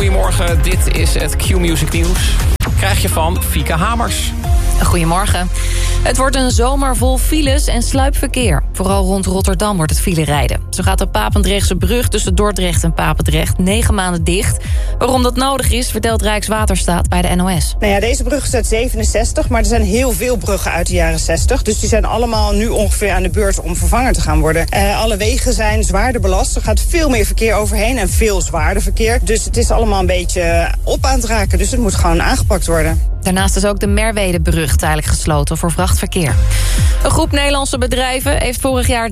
goedemorgen. Dit is het Q-Music Nieuws. Krijg je van Fieke Hamers. Goedemorgen. Het wordt een zomer vol files en sluipverkeer. Vooral rond Rotterdam wordt het filerijden. Zo gaat de Papendrechtse brug tussen Dordrecht en Papendrecht 9 maanden dicht. Waarom dat nodig is, vertelt Rijkswaterstaat bij de NOS. Nou ja, deze brug is uit 67, maar er zijn heel veel bruggen uit de jaren 60. Dus die zijn allemaal nu ongeveer aan de beurt om vervangen te gaan worden. Alle wegen zijn zwaarder belast. Er gaat veel meer verkeer overheen en veel zwaarder verkeer. Dus het is allemaal een beetje op aan het raken. Dus het moet gewoon aangepakt worden. Daarnaast is ook de Merwedebrug tijdelijk gesloten voor vrachtverkeer. Een groep Nederlandse bedrijven heeft vorig jaar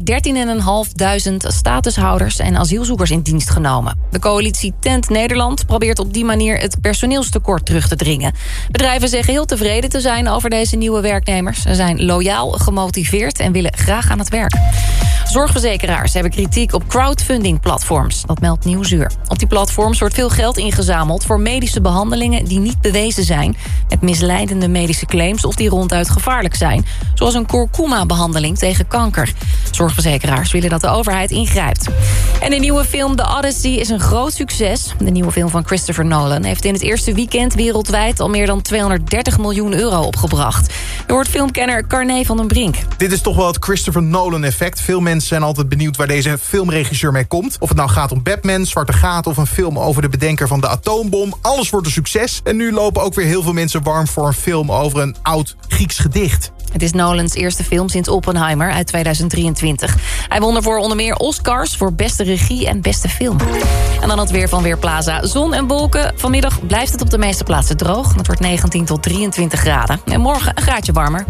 13.500 statushouders en asielzoekers in dienst genomen. De coalitie Tent Nederland probeert op die manier het personeelstekort terug te dringen. Bedrijven zeggen heel tevreden te zijn over deze nieuwe werknemers. Ze zijn loyaal, gemotiveerd en willen graag aan het werk. Zorgverzekeraars hebben kritiek op crowdfunding-platforms. Dat meldt Nieuwsuur. Op die platforms wordt veel geld ingezameld voor medische behandelingen die niet bewezen zijn, met misleidende medische claims of die ronduit gevaarlijk zijn, zoals een kurkuma-behandeling tegen kanker. Zorgverzekeraars willen dat de overheid ingrijpt. En de nieuwe film The Odyssey is een groot succes. De nieuwe film van Christopher Nolan heeft in het eerste weekend wereldwijd al meer dan 230 miljoen euro opgebracht. Je hoort filmkenner Carné van den Brink. Dit is toch wel het Christopher Nolan-effect. Veel mensen zijn altijd benieuwd waar deze filmregisseur mee komt. Of het nou gaat om Batman, Zwarte Gaten of een film over de bedenker van de atoombom. Alles wordt een succes. En nu lopen ook weer heel veel mensen warm voor een film over een oud Grieks gedicht. Het is Nolans eerste film sinds Oppenheimer uit 2023. Hij won ervoor onder meer Oscars voor beste regie en beste film. En dan het weer van Weerplaza. Zon en wolken. Vanmiddag blijft het op de meeste plaatsen droog. Het wordt 19 tot 23 graden. En morgen een graadje warmer.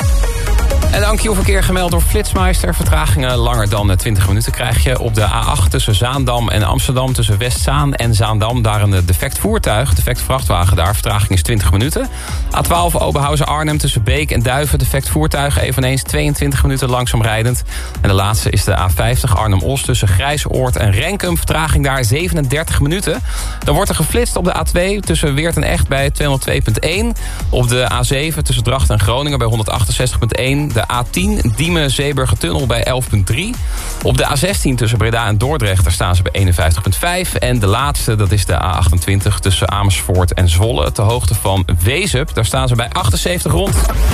En Q-verkeer gemeld door Flitsmeister. Vertragingen langer dan 20 minuten krijg je op de A8 tussen Zaandam en Amsterdam. Tussen Westzaan en Zaandam. Daar een defect voertuig, defect vrachtwagen daar. Vertraging is 20 minuten. A12 Oberhausen-Arnhem tussen Beek en Duiven. Defect voertuig eveneens 22 minuten langzaam rijdend. En de laatste is de A50 Arnhem-Os tussen Grijsoord en Renkum. Vertraging daar 37 minuten. Dan wordt er geflitst op de A2 tussen Weert en Echt bij 202.1. Op de A7 tussen Drachten en Groningen bij 168.1. De A10 Diemen-Zeeburgertunnel bij 11.3. Op de A16 tussen Breda en Dordrecht, daar staan ze bij 51.5. En de laatste, dat is de A28 tussen Amersfoort en Zwolle, ter hoogte van Wezep. Daar staan ze bij 78 rond.